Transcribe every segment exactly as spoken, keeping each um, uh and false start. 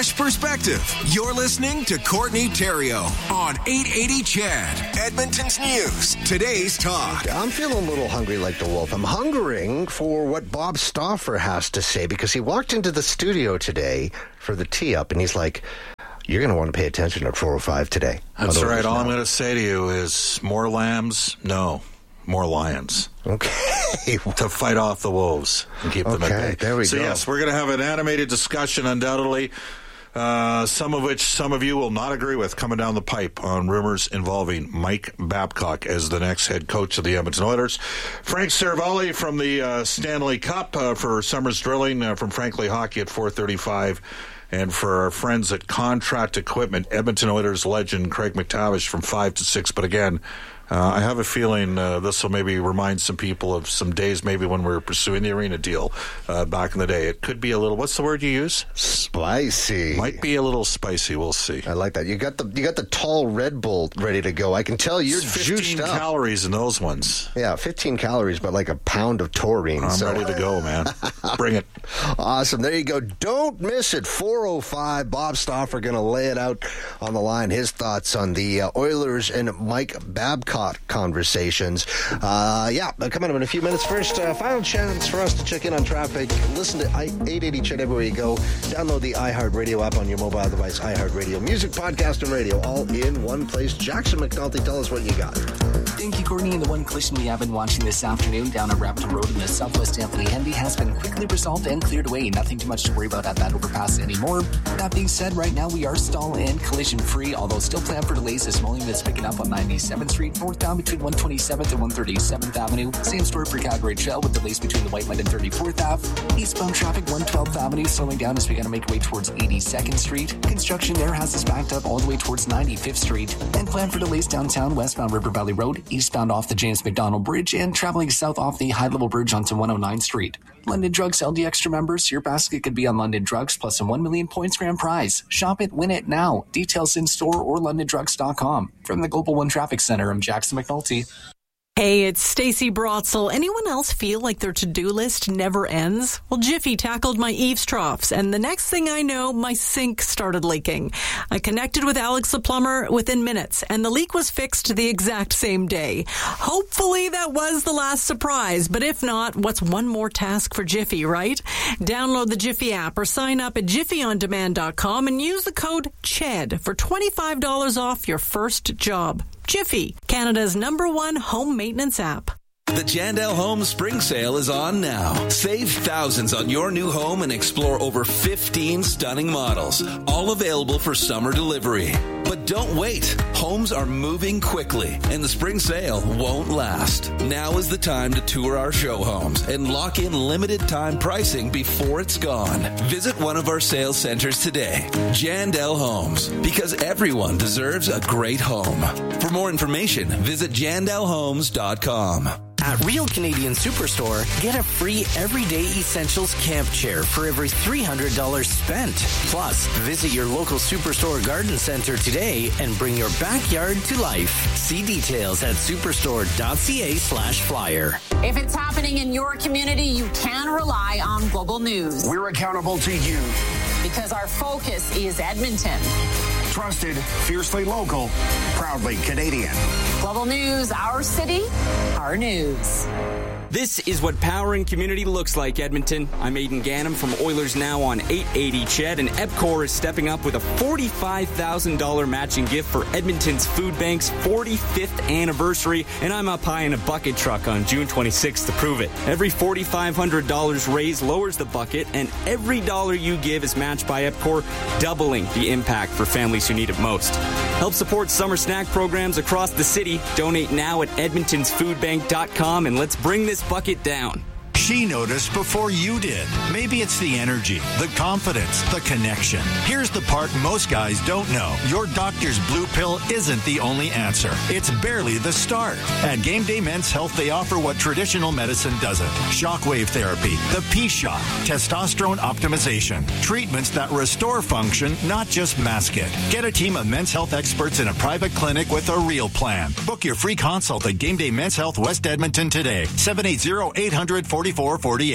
fresh perspective. You're listening to Courtney Theriault on eight eighty C H E D, Edmonton's News. Today's talk. I'm feeling a little hungry like the wolf. I'm hungering for what Bob Stauffer has to say, because he walked into the studio today for the tee-up, and he's like, you're going to want to pay attention at four oh five today. That's Otherwise, right. All no. I'm going to say to you is more lambs? No. More lions. Okay. To fight off the wolves and keep them at Okay, bay. there we so, go. yes, we're going to have an animated discussion, undoubtedly, uh, some of which some of you will not agree with, coming down the pipe on rumors involving Mike Babcock as the next head coach of the Edmonton Oilers. Frank Seravalli from the uh, Stanley Cup uh, for Summers Drilling uh, from Frankly Hockey at four thirty-five. And for our friends at Contract Equipment, Edmonton Oilers legend Craig McTavish from five to six. But again, uh, I have a feeling uh, this will maybe remind some people of some days maybe when we were pursuing the arena deal uh, back in the day. It could be a little, what's the word you use? Spicy. Might be a little spicy. We'll see. I like that. You got the you got the tall Red Bull ready to go. I can tell you're fifteen juiced up. calories in those ones. Yeah, fifteen calories, but like a pound of taurine. I'm so. ready to go, man. Bring it. Awesome. There you go. Don't miss it. four oh five. Bob Stauffer going to lay it out on the line. His thoughts on the uh, Oilers and Mike Babcock conversations. Uh, yeah, coming up in a few minutes. First, uh, final chance for us to check in on traffic. Listen to eight eighty C H E D everywhere you go. Download the iHeartRadio app on your mobile device. iHeartRadio. Music, podcast, and radio all in one place. Jackson McNulty, tell us what you got. Thank you, Courtney. And the one collision we have been watching this afternoon down at Rapidan Road in the southwest Anthony Hendy has been quickly resolved and cleared away. Nothing too much to worry about at that overpass anymore. That being said, right now we are stall and collision free, although still plan for delays as volume is picking up on ninety-seventh Street, northbound between one twenty-seventh and one thirty-seventh Avenue. Same story for Calgary Trail with delays between the White Mud and thirty-fourth Avenue. Eastbound traffic one twelfth Avenue slowing down as we got to make our way towards eighty-second Street. Construction there has us backed up all the way towards ninety-fifth Street. And plan for delays downtown, westbound River Valley Road, eastbound off the James McDonald Bridge, and traveling south off the High Level Bridge onto one oh ninth Street. London Drugs L D Extra members, your basket could be on London Drugs plus a one million points grand prize. Shop it, win it now. Details in store or london drugs dot com. From the Global One Traffic Center, I'm Jackson McNulty. Hey, it's Stacey Brotzel. Anyone else feel like their to-do list never ends? Well, Jiffy tackled my eaves troughs, and the next thing I know, my sink started leaking. I connected with Alex the plumber within minutes, and the leak was fixed the exact same day. Hopefully that was the last surprise, but if not, what's one more task for Jiffy, right? Download the Jiffy app or sign up at jiffy on demand dot com and use the code C H E D for twenty-five dollars off your first job. Jiffy, Canada's number one home maintenance app. The Jandel Home Spring Sale is on now. Save thousands on your new home and explore over fifteen stunning models, all available for summer delivery. But don't wait. Homes are moving quickly, and the spring sale won't last. Now is the time to tour our show homes and lock in limited time pricing before it's gone. Visit one of our sales centers today. Jandel Homes, because everyone deserves a great home. For more information, visit jandel homes dot com. At Real Canadian Superstore, get a free Everyday Essentials camp chair for every three hundred dollars spent. Plus, visit your local Superstore garden center today and bring your backyard to life. See details at superstore.ca slash flyer. If it's happening in your community, you can rely on Global News. We're accountable to you. Because our focus is Edmonton. Trusted, fiercely local, proudly Canadian. Global News, our city, our news. This is what powering community looks like, Edmonton. I'm Aidan Gannam from Oilers Now on eight eighty C H E D, and EPCOR is stepping up with a forty-five thousand dollars matching gift for Edmonton's Food Bank's forty-fifth anniversary, and I'm up high in a bucket truck on June twenty-sixth to prove it. Every four thousand five hundred dollars raised lowers the bucket, and every dollar you give is matched by EPCOR, doubling the impact for families who need it most. Help support summer snack programs across the city. Donate now at edmontons food bank dot com, and let's bring this bucket down. She noticed before you did. Maybe it's the energy, the confidence, the connection. Here's the part most guys don't know. Your doctor's blue pill isn't the only answer. It's barely the start. At Game Day Men's Health, they offer what traditional medicine doesn't. Shockwave therapy, the P-Shot, testosterone optimization, treatments that restore function, not just mask it. Get a team of men's health experts in a private clinic with a real plan. Book your free consult at Game Day Men's Health West Edmonton today. seven eight zero, eight hundred, forty-four forty-eight.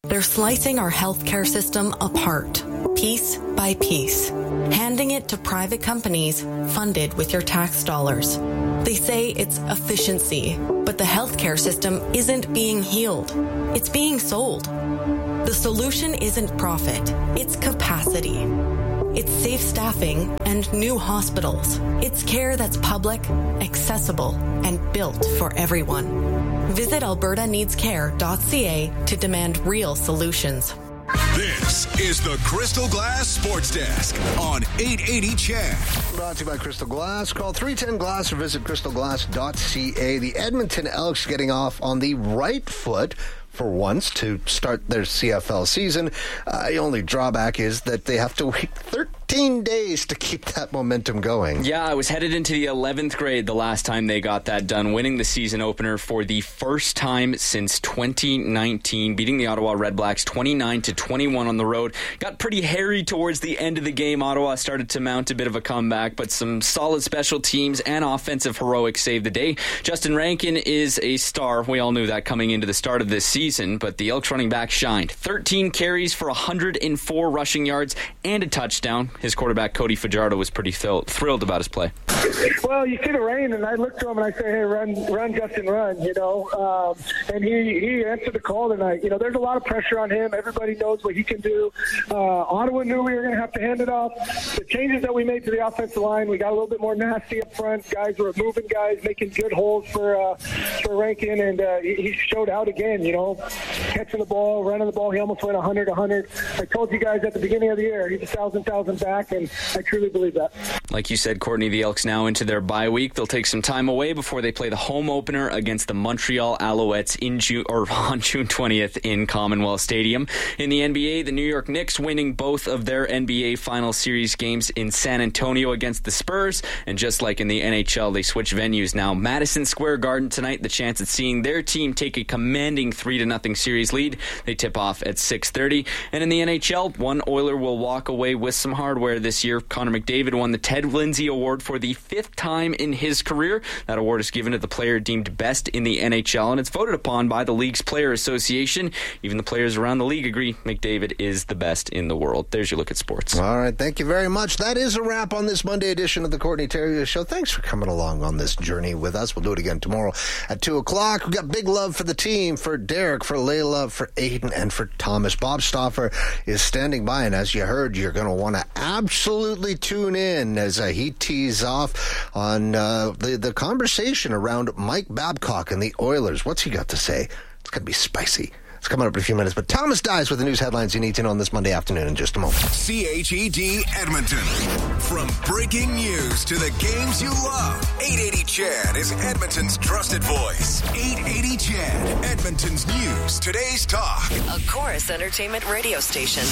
They're slicing our healthcare system apart, piece by piece, handing it to private companies funded with your tax dollars. They say it's efficiency, but the healthcare system isn't being healed. It's being sold. The solution isn't profit, it's capacity. It's safe staffing and new hospitals. It's care that's public, accessible, and built for everyone. Visit alberta needs care dot c a to demand real solutions. This is the Crystal Glass Sports Desk on eight eighty C H E D. Brought to you by Crystal Glass. Call three ten glass or visit crystal glass dot c a. The Edmonton Elks getting off on the right foot for once to start their C F L season. Uh, the only drawback is that they have to wait thirteen days to keep that momentum going. Yeah, I was headed into the eleventh grade the last time they got that done, winning the season opener for the first time since twenty nineteen, beating the Ottawa Redblacks twenty-nine to twenty-one on the road. Got pretty hairy towards the end of the game. Ottawa started to mount a bit of a comeback, but some solid special teams and offensive heroics saved the day. Justin Rankin is a star. We all knew that coming into the start of this season, but the Elks running back shined. thirteen carries for one hundred four rushing yards and a touchdown. His quarterback, Cody Fajardo, was pretty th- thrilled about his play. Well, you see the rain, and I look to him and I say, hey, run, run, Justin, run, you know. Um, and he, he answered the call tonight. You know, there's a lot of pressure on him. Everybody knows what he can do. Uh, Ottawa knew we were going to have to hand it off. The changes that we made to the offensive line, we got a little bit more nasty up front. Guys were moving guys, making good holes for uh, for Rankin, and uh, he, he showed out again, you know, catching the ball, running the ball. He almost went one hundred one hundred. I told you guys at the beginning of the year, he's a thousand thousand back, and I truly believe that. Like you said, Courtney, the Elks now into their bye week. They'll take some time away before they play the home opener against the Montreal Alouettes in June, or on June twentieth in Commonwealth Stadium. In the N B A, the New York Knicks winning both of their N B A Final Series games in San Antonio against the Spurs, and just like in the N H L, they switch venues now. Madison Square Garden tonight, the chance at seeing their team take a commanding three to nothing series lead. They tip off at six thirty. And in the N H L, one Oiler will walk away with some hardware this year. Connor McDavid won the Ted Lindsay Award for the fifth time in his career. That award is given to the player deemed best in the N H L, and it's voted upon by the league's player association. Even the players around the league agree McDavid is the best in the world. There's your look at sports. All right, thank you very much. That is a wrap on this Monday edition of the Courtney Theriault Show. Thanks for coming along on this journey with us. We'll do it again tomorrow at two o'clock. We've got big love for the team, for Derek, for Layla, for Aiden, and for Thomas. Bob Stauffer is standing by, and as you heard, you're going to want to absolutely tune in as uh, he tees off on uh, the, the conversation around Mike Babcock and the Oilers. What's he got to say? It's going to be spicy. It's coming up in a few minutes, but Thomas Dies with the news headlines you need to know on this Monday afternoon in just a moment. C H E D Edmonton. From breaking news to the games you love, eight eighty C H E D is Edmonton's trusted voice. eight eighty C H E D, Edmonton's news, today's talk. A Chorus Entertainment radio station.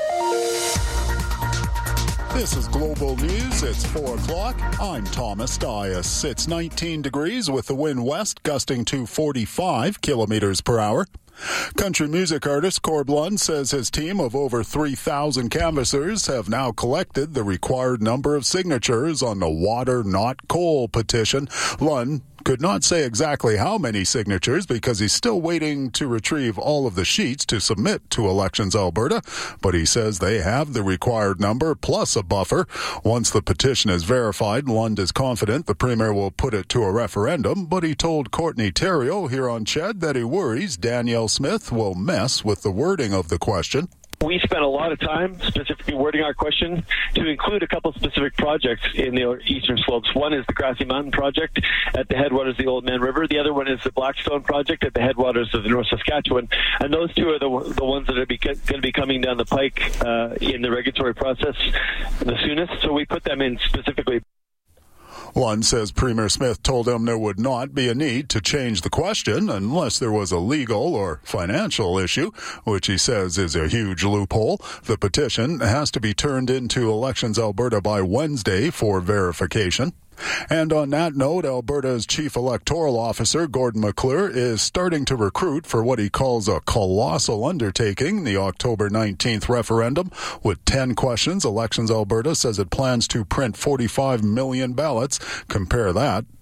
This is Global News. It's four o'clock. I'm Thomas Dias. It's nineteen degrees with the wind west gusting to forty-five kilometers per hour. Country music artist Corb Lund says his team of over three thousand canvassers have now collected the required number of signatures on the Water Not Coal petition. Lund could not say exactly how many signatures because he's still waiting to retrieve all of the sheets to submit to Elections Alberta, but he says they have the required number plus a buffer. Once the petition is verified, Lund is confident the Premier will put it to a referendum, but he told Courtney Theriault here on C H E D that he worries Danielle Smith will mess with the wording of the question. We spent a lot of time specifically wording our question to include a couple specific projects in the eastern slopes. One is the Grassy Mountain project at the headwaters of the Old Man River. The other one is the Blackstone project at the headwaters of the North Saskatchewan. And those two are the, the ones that are going to be coming down the pike uh, in the regulatory process the soonest. So we put them in specifically. Lund says Premier Smith told him there would not be a need to change the question unless there was a legal or financial issue, which he says is a huge loophole. The petition has to be turned into Elections Alberta by Wednesday for verification. And on that note, Alberta's Chief Electoral Officer, Gordon McClure, is starting to recruit for what he calls a colossal undertaking, the October nineteenth referendum. With ten questions, Elections Alberta says it plans to print forty-five million ballots. Compare that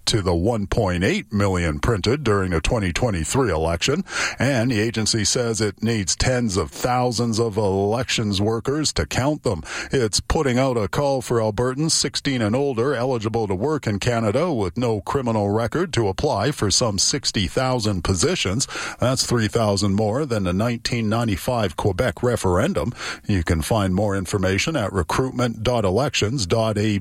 to the one point eight million printed during the twenty twenty-three election. And the agency says it needs tens of thousands of elections workers to count them. It's putting out a call for Albertans sixteen and older eligible to work in Canada with no criminal record to apply for some sixty thousand positions. That's three thousand more than the nineteen ninety-five Quebec referendum. You can find more information at recruitment dot elections dot a b c.